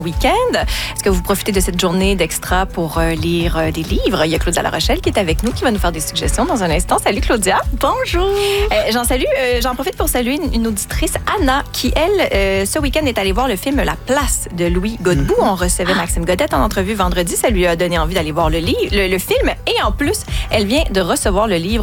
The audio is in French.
week-end. Est-ce que vous profitez de cette journée d'extra pour lire des livres? Il y a Claudia La Rochelle qui est avec nous, qui va nous faire des suggestions dans un instant. Salut Claudia. Bonjour. J'en profite pour saluer une auditrice, Anna, qui, elle, ce week-end est allée voir le film La Place de Louis Godbout. On recevait Maxime Godette en entrevue vendredi. Ça lui a donné envie d'aller voir le film. Et en plus, elle vient de recevoir le livre